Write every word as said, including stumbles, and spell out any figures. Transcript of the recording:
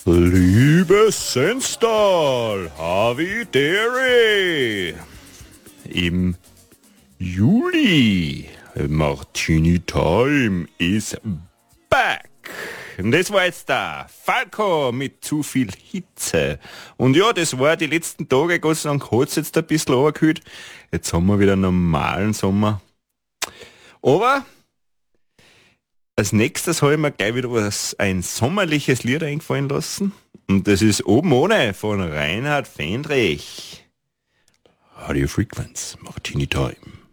Liebe Senstal, Havidere. Im Juli, Martini Time is back. Und das war jetzt der Falco mit zu viel Hitze. Und ja, das war die letzten Tage, Gott sei Dank hat es jetzt ein bisschen runtergekühlt. Jetzt haben wir wieder einen normalen Sommer. Aber als nächstes habe ich mir gleich wieder was, ein sommerliches Lied eingefallen lassen. Und das ist Oben ohne von Reinhard Fendrich. Radio Frequenz, Martini Time.